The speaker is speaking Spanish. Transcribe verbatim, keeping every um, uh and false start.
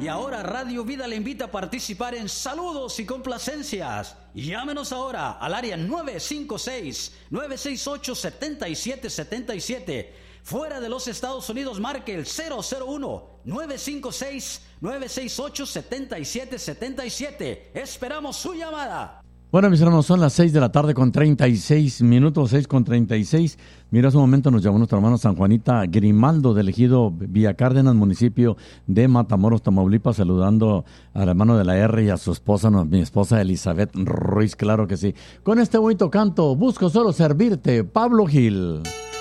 Y ahora Radio Vida le invita a participar en saludos y complacencias. Llámenos ahora al área nueve cinco seis, nueve seis ocho, siete siete siete siete. Fuera de los Estados Unidos, marque el cero cero uno, nueve cinco seis, nueve seis ocho, siete siete siete siete. Esperamos su llamada. Bueno, mis hermanos, son las seis de la tarde con treinta y seis minutos, seis con treinta y seis. Mira, hace un momento nos llamó nuestra hermana San Juanita Grimaldo, del ejido Villa Cárdenas, municipio de Matamoros, Tamaulipas, saludando al hermano de la R y a su esposa, mi esposa Elizabeth Ruiz, claro que sí. Con este bonito canto, busco solo servirte, Pablo Gil.